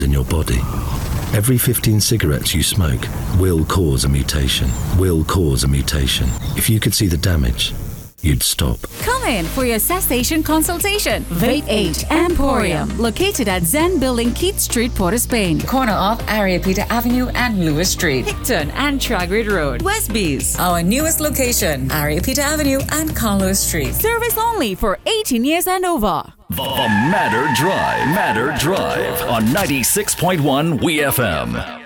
in your body. Every 15 cigarettes you smoke will cause a mutation. If you could see the damage, you'd stop. Come in for your cessation consultation. Vape 8 Emporium, located at Zen Building, Keith Street, Port of Spain. Corner of Areopita Avenue and Lewis Street. Hickton and Tragrid Road, Westbees. Our newest location, Areopita Avenue and Carlos Street. Service only for 18 years and over. The Matter Drive on 96.1 WeFM.